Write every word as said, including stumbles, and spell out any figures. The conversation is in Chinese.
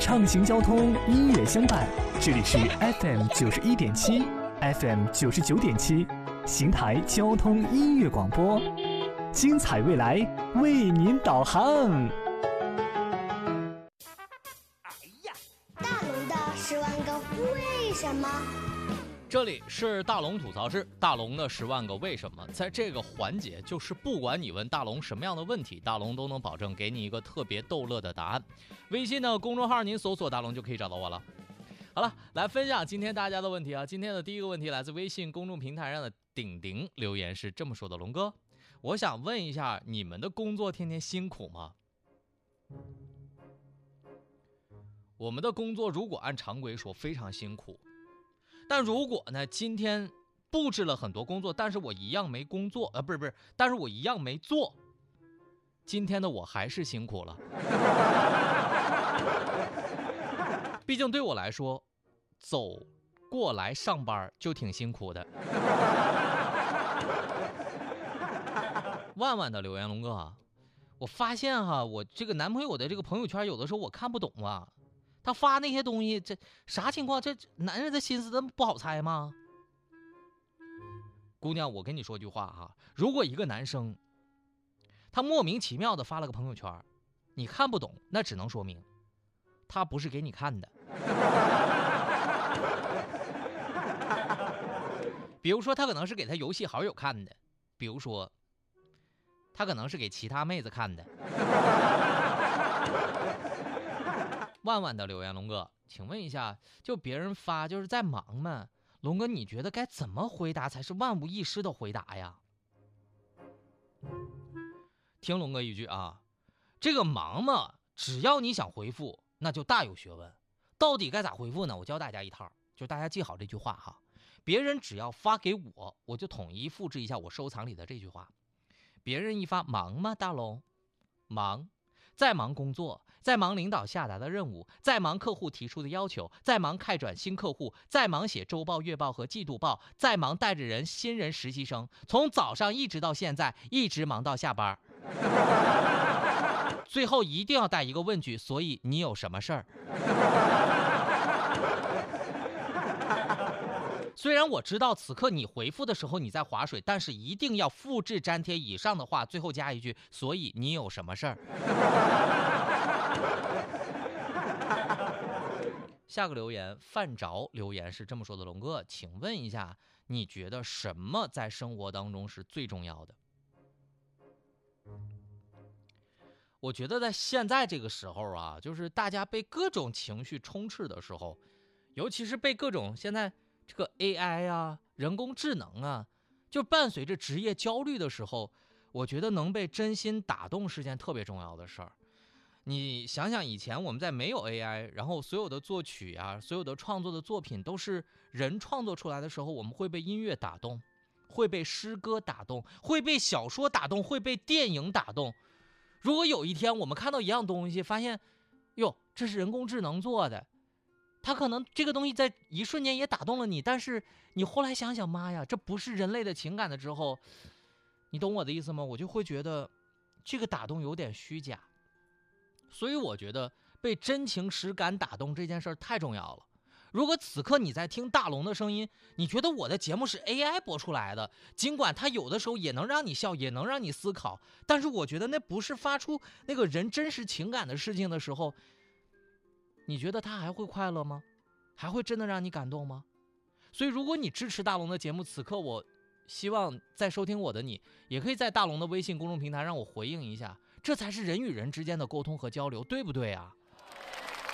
畅行交通，音乐相伴。这里是 F M 九十一点七 ，F M 九十九点七，邢台交通音乐广播，精彩未来为您导航。 哎呀，大龙的十万个为什么？ 这里是大龙吐槽室，大龙的十万个为什么。在这个环节，就是不管你问大龙什么样的问题，大龙都能保证给你一个特别逗乐的答案。微信的公众号您搜索大龙就可以找到我了。好了，来分享今天大家的问题啊。今天的第一个问题来自微信公众平台上的顶顶，留言是这么说的：龙哥，我想问一下，你们的工作天天辛苦吗？我们的工作如果按常规说非常辛苦，但如果呢今天布置了很多工作，但是我一样没工作，呃，不是不是，但是我一样没做，今天的我还是辛苦了。毕竟对我来说，走过来上班就挺辛苦的。万万的留言，龙哥啊，我发现哈，我这个男朋友的这个朋友圈有的时候我看不懂啊。他发那些东西，这啥情况？这男人的心思，这不好猜吗？姑娘，我跟你说句话哈，如果一个男生他莫名其妙的发了个朋友圈，你看不懂，那只能说明他不是给你看的。比如说，他可能是给他游戏好友看的，比如说，他可能是给其他妹子看的。万万的留言，龙哥，请问一下，就别人发就是在忙吗？龙哥，你觉得该怎么回答才是万无一失的回答呀？听龙哥一句啊，这个忙嘛，只要你想回复，那就大有学问。到底该咋回复呢？我教大家一套，就大家记好这句话哈。别人只要发给我，我就统一复制一下我收藏里的这句话。别人一发忙吗，大龙？忙。在忙工作，在忙领导下达的任务，在忙客户提出的要求，在忙开转新客户，在忙写周报、月报和季度报，在忙带着人新人实习生，从早上一直到现在，一直忙到下班。最后一定要带一个问句，所以你有什么事儿？虽然我知道此刻你回复的时候你在划水，但是一定要复制粘贴以上的话，最后加一句，所以你有什么事儿？下个留言，范着留言是这么说的：龙哥，请问一下，你觉得什么在生活当中是最重要的？我觉得在现在这个时候啊，就是大家被各种情绪充斥的时候，尤其是被各种现在这个 A I 啊，人工智能啊，就伴随着职业焦虑的时候，我觉得能被真心打动是件特别重要的事儿。你想想，以前我们在没有 A I， 然后所有的作曲啊，所有的创作的作品都是人创作出来的时候，我们会被音乐打动，会被诗歌打动，会被小说打动，会被电影打动。如果有一天我们看到一样东西，发现，哟，这是人工智能做的，他可能这个东西在一瞬间也打动了你，但是你后来想想，妈呀，这不是人类的情感的之后，你懂我的意思吗？我就会觉得这个打动有点虚假。所以我觉得被真情实感打动这件事太重要了。如果此刻你在听大龙的声音，你觉得我的节目是 A I 播出来的，尽管它有的时候也能让你笑，也能让你思考，但是我觉得那不是发出那个人真实情感的事情的时候，你觉得他还会快乐吗？还会真的让你感动吗？所以如果你支持大龙的节目，此刻我希望在收听我的你也可以在大龙的微信公众平台让我回应一下，这才是人与人之间的沟通和交流，对不对啊？